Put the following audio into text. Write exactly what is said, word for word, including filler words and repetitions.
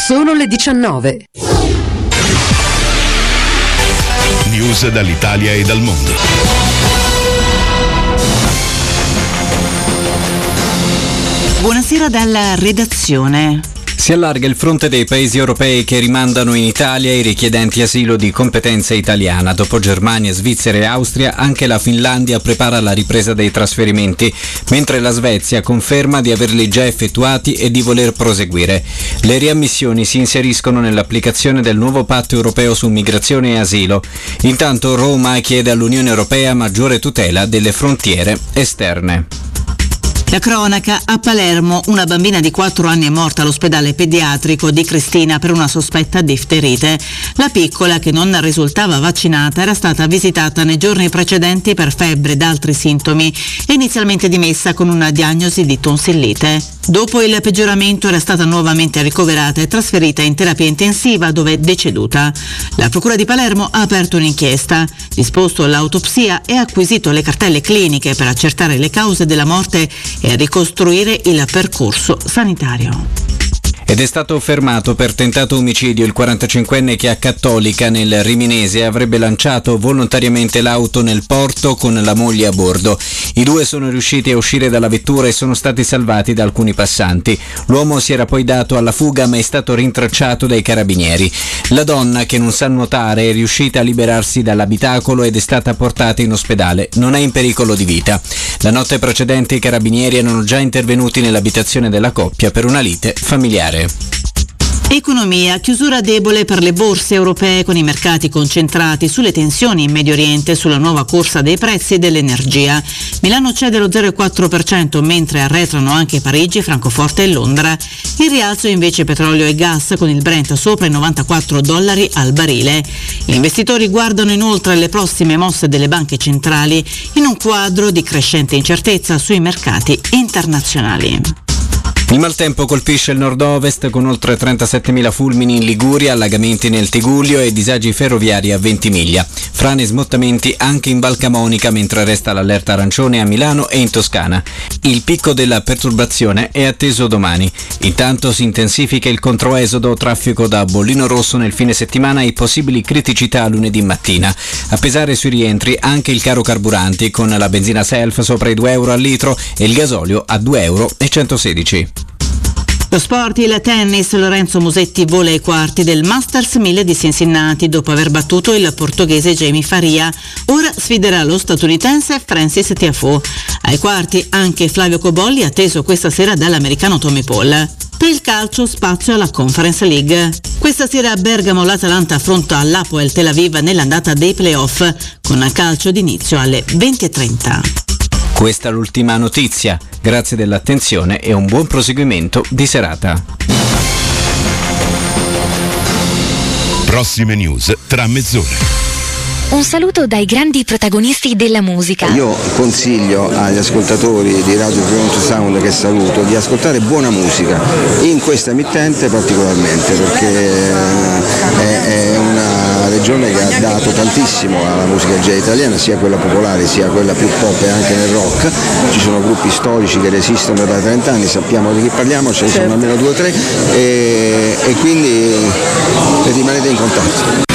Sono le diciannove. News dall'Italia e dal mondo. Buonasera dalla redazione. Si allarga il fronte dei paesi europei che rimandano in Italia i richiedenti asilo di competenza italiana. Dopo Germania, Svizzera e Austria, anche la Finlandia prepara la ripresa dei trasferimenti, mentre la Svezia conferma di averli già effettuati e di voler proseguire. Le riammissioni si inseriscono nell'applicazione del nuovo patto europeo su migrazione e asilo. Intanto Roma chiede all'Unione Europea maggiore tutela delle frontiere esterne. La cronaca: a Palermo una bambina di quattro anni è morta all'ospedale pediatrico di Cristina per una sospetta difterite. La piccola, che non risultava vaccinata, era stata visitata nei giorni precedenti per febbre ed altri sintomi e inizialmente dimessa con una diagnosi di tonsillite. Dopo il peggioramento era stata nuovamente ricoverata e trasferita in terapia intensiva, dove è deceduta. La Procura di Palermo ha aperto un'inchiesta, disposto l'autopsia e acquisito le cartelle cliniche per accertare le cause della morte e ricostruire il percorso sanitario. Ed è stato fermato per tentato omicidio il quarantacinquenne che a Cattolica, nel Riminese, avrebbe lanciato volontariamente l'auto nel porto con la moglie a bordo. I due sono riusciti a uscire dalla vettura e sono stati salvati da alcuni passanti. L'uomo si era poi dato alla fuga, ma è stato rintracciato dai carabinieri. La donna, che non sa nuotare, è riuscita a liberarsi dall'abitacolo ed è stata portata in ospedale. Non è in pericolo di vita. La notte precedente i carabinieri erano già intervenuti nell'abitazione della coppia per una lite familiare. Economia: chiusura debole per le borse europee, con i mercati concentrati sulle tensioni in Medio Oriente e sulla nuova corsa dei prezzi dell'energia. Milano cede lo zero virgola quattro per cento, mentre arretrano anche Parigi, Francoforte e Londra. Il rialzo è invece petrolio e gas, con il Brent sopra i novantaquattro dollari al barile. Gli investitori guardano inoltre le prossime mosse delle banche centrali in un quadro di crescente incertezza sui mercati internazionali. Il maltempo colpisce il nord-ovest con oltre trentasettemila fulmini in Liguria, allagamenti nel Tigullio e disagi ferroviari a Ventimiglia. Frane e smottamenti anche in Val Camonica, mentre resta l'allerta arancione a Milano e in Toscana. Il picco della perturbazione è atteso domani. Intanto si intensifica il controesodo, traffico da Bollino Rosso nel fine settimana e possibili criticità lunedì mattina. A pesare sui rientri anche il caro carburanti, con la benzina self sopra i due euro al litro e il gasolio a due euro e centosedici. Lo sport, il tennis: Lorenzo Musetti vola ai quarti del Masters mille di Cincinnati dopo aver battuto il portoghese Jamie Faria. Ora sfiderà lo statunitense Francis Tiafoe. Ai quarti anche Flavio Cobolli, atteso questa sera dall'americano Tommy Paul. Per il calcio, spazio alla Conference League. Questa sera a Bergamo l'Atalanta affronta l'Hapoel Tel Aviv nell'andata dei playoff, con calcio d'inizio alle venti e trenta. Questa è l'ultima notizia. Grazie dell'attenzione e un buon proseguimento di serata. Prossime news tra mezz'ora. Un saluto dai grandi protagonisti della musica. Io consiglio agli ascoltatori di Radio Front Sound, che saluto, di ascoltare buona musica, in questa emittente particolarmente, perché è, è una regione che ha dato tantissimo alla musica jazz italiana, sia quella popolare sia quella più pop e anche nel rock. Ci sono gruppi storici che resistono da trenta anni, sappiamo di chi parliamo, ce ne sono almeno due o tre, e, e quindi rimanete in contatto.